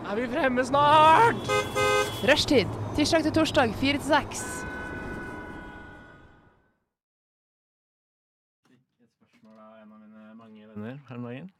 Er vi fremme snart? Rushtid, tirsdag til torsdag, 4-6. Et spørsmål av en av mine mange venner her om dagen.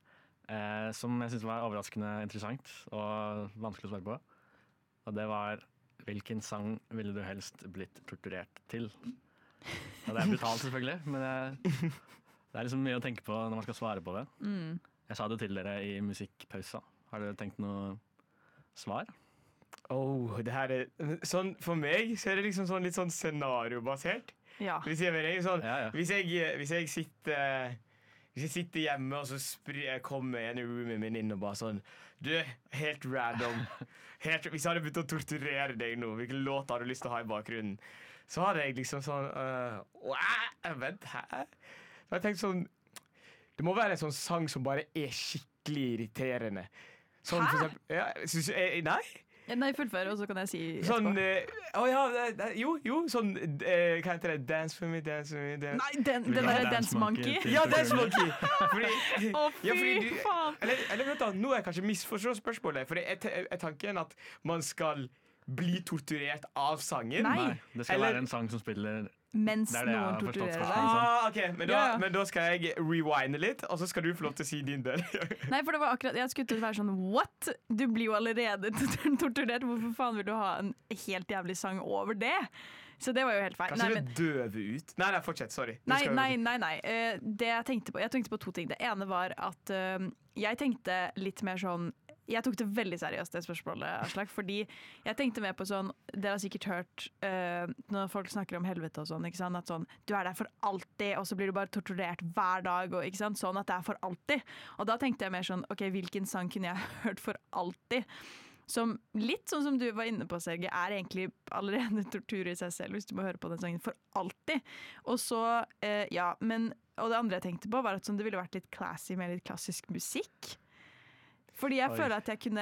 Som jeg synes var overraskende interessant og vanskelig å svare på. Og det var, hvilken sang ville du helst blitt torturert til? Og det er brutalt selvfølgelig, men det er liksom mye å tenke på når man skal svare på det. Jeg sa det til dere i musikkpausa. Har dere tenkt noe svar? Det her er sånn, for meg så er det liksom sånn, litt sånn scenariobasert. Ja. Hvis jeg, sånn, Ja. hvis jeg sitter hjemme og så kommer en i roomet min inn og bare sånn, du, helt random, hvis jeg hadde begynt å torturere deg nå, hvilken låt har du lyst til å ha i bakgrunnen? Så hadde jeg liksom sånn, vent, hæ? Så jeg tenkte sånn, det må være en sånn sang som bare er skikkelig irriterende. Sånn, for eksempel, nei? Nei, fullfør, og så kan jeg si Sånn, etterpå. jo, sånn, hva heter det? Dance for me, dance for me, dance. Nei, den der Dance Monkey. Ja, Dance Monkey! Fordi, Fy faen! eller vet du, nå er jeg kanskje misforstått spørsmålet, for er tanken at man skal bli torturert av sangen? Nei. Det skal være en sang som spiller Mens Det er det jeg noen har forstått torturerer fra deg. Ok, men da skal jeg rewinde litt, og så skal du få lov til å si din del. Nei, for det var akkurat, jeg skulle til å være sånn, what? Du blir jo allerede torturert, hvorfor faen vil du ha en helt jævlig sang over det? Så det var jo helt feil. Kanskje det døve ut? Nei, fortsett, sorry. Nei. Det jeg tenkte på to ting. Det ene var at jeg tenkte litt mer sånn, jeg tok det veldig seriøst, det spørsmålet, Aslak, fordi jeg tenkte mer på sånn, dere har sikkert hørt når folk snakker om helvete og sånn, ikke sant, at sånn, du er der for alltid, og så blir du bare torturert hver dag, og ikke sant, sånn at det er for alltid. Og da tenkte jeg mer sånn, ok, hvilken sang kunne jeg hørt for alltid? Som litt sånn som du var inne på, Serge, er egentlig allerede tortur i seg selv, hvis du må høre på den sangen for alltid. Og så, og det andre jeg tenkte på var at sånn, det ville vært litt classy med litt klassisk musikk. Fordi jeg føler at jeg kunne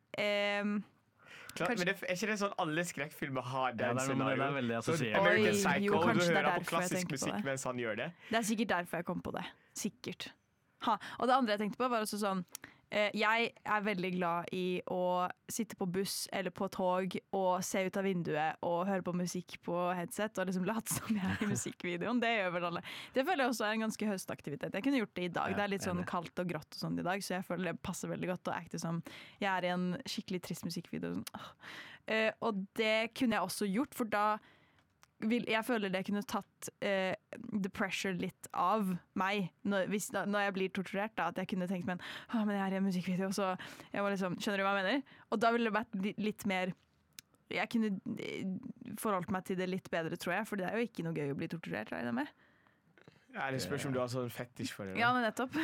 Klart, men er ikke det sånn alle skrekkfilmer har den det scenarioen? er veldig assosiert. American Psycho, jo, og du kanskje det er hører på derfor jeg klassisk tenker på musikk det. mens han gjør det. Det er sikkert derfor jeg kom på det. Sikkert. Og det andre jeg tenkte på var også sånn, jeg er veldig glad i å sitte på buss eller på tog og se ut av vinduet og høre på musikk på headset og liksom late som jeg er i musikkvideoen. Det gjør vel alle. Det føler jeg også er en ganske høstaktivitet. Jeg kunne gjort det i dag. Det er litt sånn kaldt og grått og sånn i dag, så jeg føler det passer veldig godt å acte som jeg er i en skikkelig trist musikkvideo. Og det kunne jeg også gjort, for da jeg føler det kunne tatt the pressure litt av meg når jeg blir torturert, da, at jeg kunne tenkt men jeg er i en musikkvideo, så jeg var liksom, skjønner du hva jeg mener? Og da ville det vært litt mer, jeg kunne forholdt meg til det litt bedre, tror jeg, for det er jo ikke noe gøy å bli torturert, regner jeg med. Ja, det spørs om du har sånn fetisj for det. Ja, men nettopp.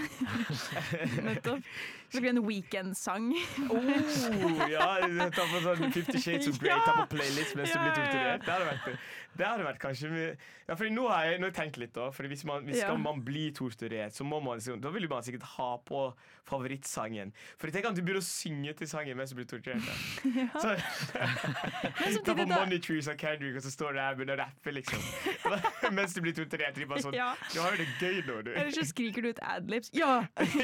Så blir det en weekend-sang. Ja, ta på sånn 50 Shades of Grey, ta på playlist mens du blir torturert. Det hadde vært kanskje ja, fordi nå har jeg tenkt litt da, fordi hvis skal man bli torturert, så må man, da vil man sikkert ha på favorittsangen. For jeg tenker at du begynner å synge til sangen mens du blir torturert. Så, ta på Money Trees av Kendrick, og så står det her og begynner å rappe, liksom. Mens du blir torturert, de bare sånn, du har jo det gøy nå, du. Eller så skriker du ut adlibs. Ja!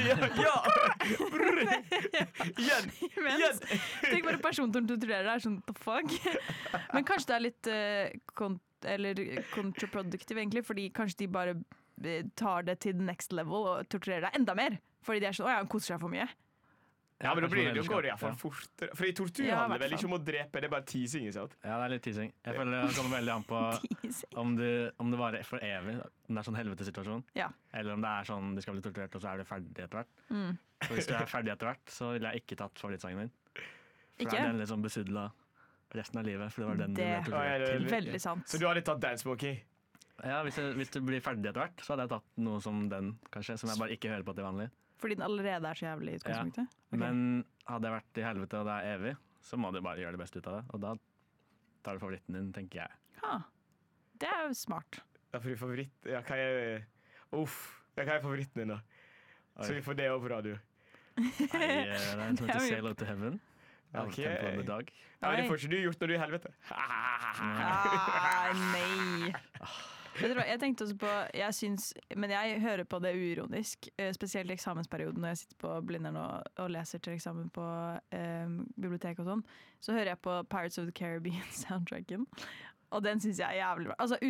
Igjen! Tenk bare personen som torturerer deg, sånn, the fuck? Men kanskje det er litt kontraproduktiv egentlig, fordi kanskje de bare tar det til the next level og torturerer deg enda mer. Fordi de er sånn, han koser seg for mye. Ja, men da går det i hvert fall fortere. Fordi tortur handler vel ikke om å drepe, det er bare teasing, ikke sant? Ja, det er litt teasing. Jeg føler det kommer veldig an på om det varer for evig, om det er sånn helvetesituasjon, eller om det er sånn de skal bli torturert, og så er det ferdig etter hvert. Så hvis du er ferdig etter hvert, så ville jeg ikke tatt favorittsangen din. For da er den litt sånn besudla resten av livet, for det var den du ble torturert til. Veldig sant. Så du hadde tatt Dance Monkey? Ja, hvis du blir ferdig etter hvert, så hadde jeg tatt noe som den, kanskje, som jeg bare ikke hører på til vanlig. Fordi den allerede er så jævlig i utgangspunktet? Ja, okay. Men hadde jeg vært i helvete og det er evig, så må du bare gjøre det beste ut av det. Og da tar du favoritten din, tenker jeg. Det er jo smart. Ja, fordi favoritt... Ja, hva er favoritten din da? Så vi får det over på radio. Nei, det er en som heter Sail Out to Heaven. Okay. Temple of the Dog. Ja, det får ikke du gjort når du er i helvete. Nei. Vet du hva, jeg tenkte også på men jeg hører på det uironisk, spesielt i eksamensperioden når jeg sitter på Blindern og leser til eksamen på bibliotek og sånn. Så hører jeg på Pirates of the Caribbean-soundtracken, og den synes jeg er jævlig bra. Altså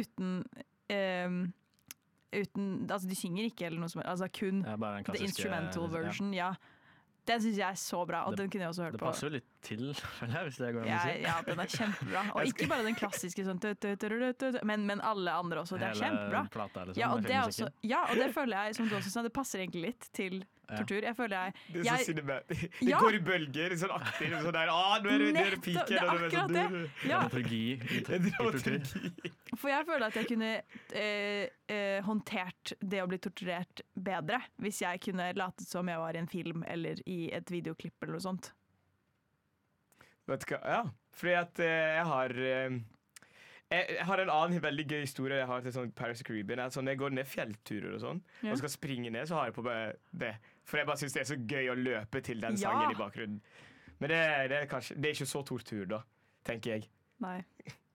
altså de synger ikke eller noe som helst, altså kun the instrumental version, ja. Den synes jeg er så bra, og den kunne jeg også hørt på. Det passer jo litt til, hvis det går an å si. Ja, den er kjempebra. Og ikke bare den klassiske sånn men alle andre også. Det er kjempebra. Hele plata eller sånn, ja, og det føler jeg, som du også sa, det passer egentlig litt til tortur. Jeg føler det er så cinematic. Det går i bølger, sånn aktiv, sånn der, nå er det piken. Det er akkurat det. Dramaturgi. For jeg føler at jeg kunne håndtert det å bli torturert bedre, hvis jeg kunne latet som jeg var i en film eller i et videoklipp eller noe sånt. Vet du hva? Ja, fordi at jeg har en annen veldig gøy historie jeg har til sånn Pirates of the Caribbean. Når jeg går ned fjellturer og sånn, og skal springe ned, så har jeg på det. For jeg bare synes det er så gøy å løpe til den sangen i bakgrunnen. Men det er ikke så tortur da, tenker jeg. Nei.